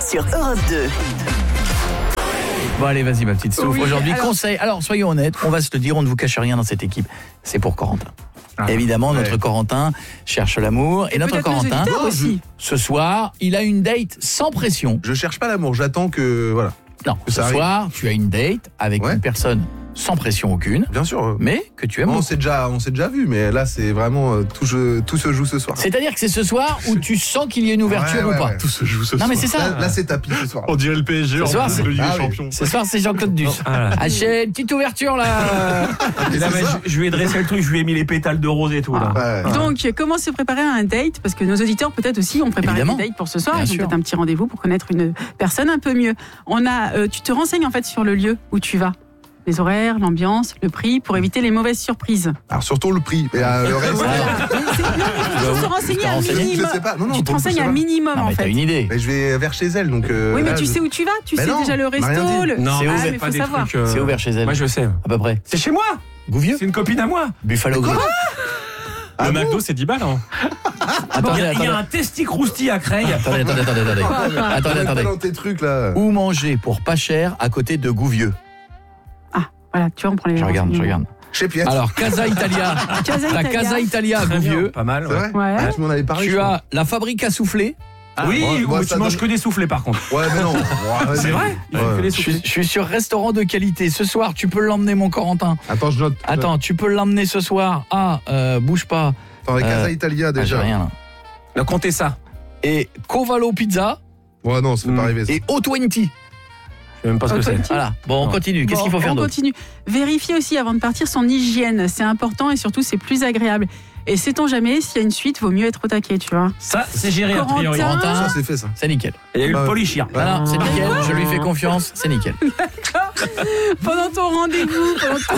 sur Europe 2. Bon allez, vas-y ma petite Stouff. Aujourd'hui, conseil. Alors, soyons honnêtes, on va se le dire, on ne vous cache rien dans cette équipe. C'est pour Corentin. Évidemment, notre Corentin cherche l'amour. Et notre Corentin, ce soir, il a une date sans pression. Je cherche pas l'amour, j'attends que... Voilà. Non, ce soir, tu as une date avec une personne sans pression aucune. Bien sûr. Mais que tu aimes on s'est déjà vu, mais là, c'est vraiment... tout se joue ce soir. C'est-à-dire que c'est ce soir où tu sens qu'il y a une ouverture ou pas. Tout se joue ce soir. Non, mais c'est ça. Là, c'est tapis ce soir. On dirait le PSG. Ce soir, c'est champion. Ce soir, c'est Jean-Claude Duss. J'ai une petite ouverture là. Je lui ai dressé le truc, je lui ai mis les pétales de rose et tout. Là. Donc, comment se préparer à un date? Parce que nos auditeurs, peut-être aussi, ont préparé des dates pour ce soir. Ils ont peut-être un petit rendez-vous pour connaître une personne un peu mieux. Tu te renseignes en fait sur le lieu où tu vas. Les horaires, l'ambiance, le prix, pour éviter les mauvaises surprises. Alors surtout le prix. Et le reste, il faut se renseigner un minimum. Tu te renseignes un minimum en fait. T'as une idée. Mais je vais vers chez elle, donc. Oui, mais tu sais où tu vas. Tu sais déjà le resto. Non, c'est il faut savoir. C'est ouvert chez elle. Moi, je sais. À peu près. C'est chez moi. Gouvieux. C'est une copine à moi. Buffalo Grill. Le McDo, c'est 10 balles. Il y a un testi crousti à Creil. Attendez. Dans tes trucs là. Où manger pour pas cher à côté de Gouvieux? Voilà, tu vois, on prend les. Je regarde. Chez Piet. Alors, Casa Italia. La Casa Italia à Gouvieux. Pas mal. C'est vrai. Ouais. Tu m'en avais parlé. Tu as la fabrique à souffler. Oui, où tu manges que des soufflés par contre. Ouais, mais non. C'est vrai. Je suis sur restaurant de qualité. Ce soir, tu peux l'emmener, mon Corentin. Attends, je note. Attends, tu peux l'emmener ce soir à bouge pas. Attends, Casa Italia déjà. J'ai rien là. Le comptez ça. Et Covalo Pizza. Ouais, non, ça peut pas arriver ça. Et O20. Je sais même pas ce que c'est. Voilà. Bon, on continue. Qu'est-ce qu'il faut faire d'autre? On continue. Vérifiez aussi avant de partir son hygiène. C'est important et surtout, c'est plus agréable. Et sait-on jamais, s'il y a une suite, vaut mieux être au taquet, tu vois. Ça, c'est géré a priori. Corentin, Ça, c'est fait ça. c'est nickel. Il y a eu le polychir. Voilà, c'est nickel. Je lui fais confiance. C'est nickel. Pendant ton rendez-vous,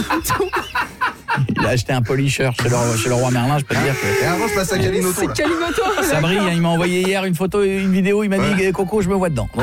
Il a acheté un polisher chez le roi Merlin, je peux te dire que... Et avant, je passe à Calinoto. c'est Calimoto. Ça brille, il m'a envoyé hier une photo, une vidéo, il m'a dit Coco, je me vois dedans. Donc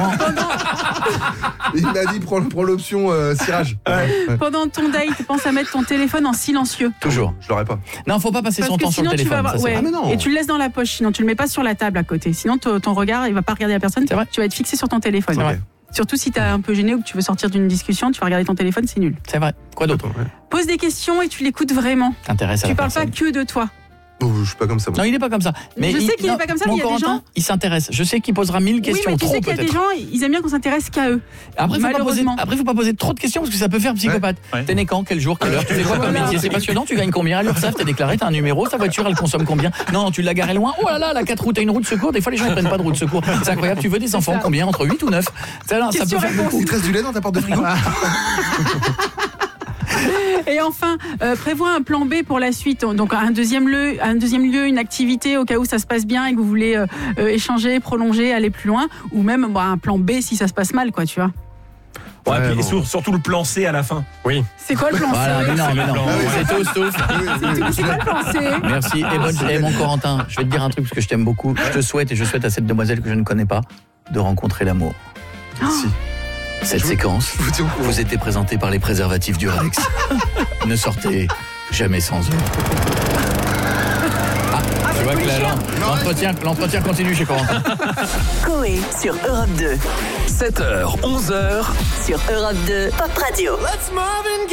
Il m'a dit prends l'option cirage. Pendant ton date, pense à mettre ton téléphone en silencieux. toujours. Je l'aurais pas. Non, faut pas passer son temps sur le téléphone. Ça, Ah, mais non. Et tu le laisses dans la poche, sinon tu le mets pas sur la table à côté. Sinon ton regard, il va pas regarder la personne. C'est vrai. Tu vas être fixé sur ton téléphone. C'est vrai. Surtout si t'es un peu gêné ou que tu veux sortir d'une discussion, tu vas regarder ton téléphone, c'est nul. C'est vrai. Quoi d'autre? Pose des questions et tu l'écoutes vraiment. T'intéresses à Tu la parles pas personne. que de toi. Oh, je suis pas comme ça. Moi. Non, il est pas comme ça. Mais Je sais qu'il est pas comme ça, mais il y a des Corentin, gens- il s'intéresse. Je sais qu'il posera 1000 questions, oui, mais tu trop sais qu'il y a des peut-être. gens, ils aiment bien qu'on s'intéresse qu'à eux. Après, Malheureusement. faut pas poser trop de questions parce que ça peut faire psychopathe. Ouais. T'es né quand? Quel jour? Quelle heure? Tu fais quoi comme métier? C'est passionnant. Tu gagnes combien à l'URSSAF? T'es déclaré? T'as un numéro? Ta voiture, elle consomme combien? Non, tu l'as garée loin. Oh là là, la 4 roues, t'as une roue de secours. Des fois, les gens ils prennent pas de roue de secours. C'est incroyable. Tu veux des enfants? Combien? Entre 8 ou 9? Ça peut faire beaucoup. Il te reste du lait dans ta porte de frigo? Et enfin, prévois un plan B pour la suite. Donc un deuxième lieu, une activité au cas où ça se passe bien et que vous voulez échanger, prolonger, aller plus loin, ou même un plan B si ça se passe mal, quoi, tu vois. Ouais, puis surtout le plan C à la fin. Oui. C'est quoi le plan C? Voilà, mais non. C'est tout, Stouff. C'est quoi le plan C? Merci. Et mon Corentin, je vais te dire un truc parce que je t'aime beaucoup. Je te souhaite et je souhaite à cette demoiselle que je ne connais pas de rencontrer l'amour. Merci. Cette séquence Je vous tiens au courant. vous était présentée par les préservatifs du Rex. Ne sortez jamais sans eux. Tu vois que l'entretien continue chez Corentin. Coé sur Europe 2. 7h, 11h. Sur Europe 2, Pop Radio.